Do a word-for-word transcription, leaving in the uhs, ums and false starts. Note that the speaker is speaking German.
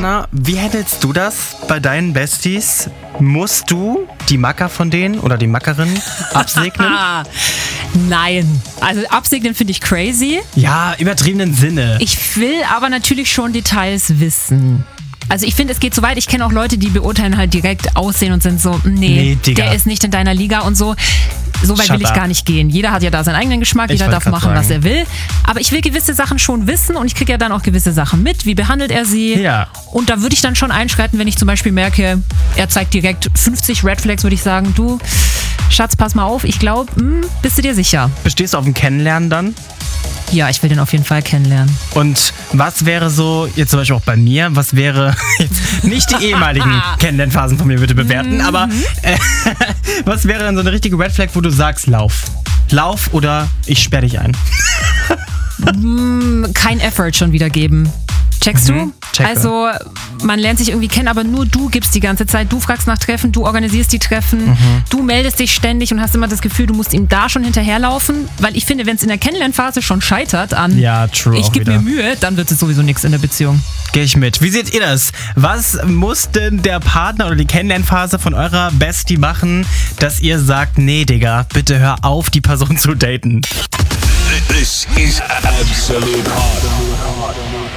Jana, wie handelst du das bei deinen Besties? Musst du die Macker von denen oder die Mackerin absegnen? Nein. Also absegnen finde ich crazy. Ja, übertriebenen Sinne. Ich will aber natürlich schon Details wissen. Also ich finde, es geht so weit. Ich kenne auch Leute, die beurteilen halt direkt Aussehen und sind so, nee, nee der ist nicht in deiner Liga und so. So weit Shut will ich up. gar nicht gehen. Jeder hat ja da seinen eigenen Geschmack, Ich jeder wollte darf grad machen, sagen. was er will. Aber ich will gewisse Sachen schon wissen und ich kriege ja dann auch gewisse Sachen mit. Wie behandelt er sie? Ja. Und da würde ich dann schon einschreiten, wenn ich zum Beispiel merke, er zeigt direkt fünfzig Red Flags, würde ich sagen, du, Schatz, pass mal auf, ich glaube, bist du dir sicher? Bestehst du auf dem Kennenlernen dann? Ja, ich will den auf jeden Fall kennenlernen. Und was wäre so, jetzt zum Beispiel auch bei mir, was wäre, jetzt nicht die ehemaligen Kennenlernphasen von mir bitte bewerten, aber äh, was wäre dann so eine richtige Red Flag, wo du sagst, lauf. Lauf oder ich sperre dich ein. Kein Effort schon wieder geben. Checkst du? Mhm, checke. Also man lernt sich irgendwie kennen, aber nur du gibst die ganze Zeit. Du fragst nach Treffen, du organisierst die Treffen, Mhm. du meldest dich ständig und hast immer das Gefühl, du musst ihm da schon hinterherlaufen. Weil ich finde, wenn es in der Kennenlernphase schon scheitert an Ja, true, ich auch gebe wieder. mir Mühe, dann wird es sowieso nichts in der Beziehung. Gehe ich mit. Wie seht ihr das? Was muss denn der Partner oder die Kennenlernphase von eurer Bestie machen, dass ihr sagt, nee, Digga, bitte hör auf, die Person zu daten? This is Absolute Hot.